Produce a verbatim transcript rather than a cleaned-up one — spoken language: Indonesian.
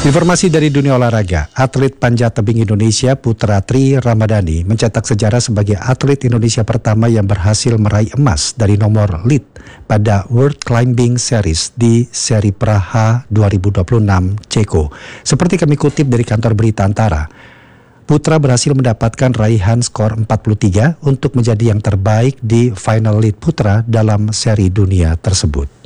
Informasi dari dunia olahraga, atlet panjat tebing Indonesia Putra Tri Ramadhani mencetak sejarah sebagai atlet Indonesia pertama yang berhasil meraih emas dari nomor lead pada World Climbing Series di seri Praha dua ribu dua puluh enam Ceko. Seperti kami kutip dari kantor berita Antara, Putra berhasil mendapatkan raihan skor empat puluh tiga untuk menjadi yang terbaik di final lead putra dalam seri dunia tersebut.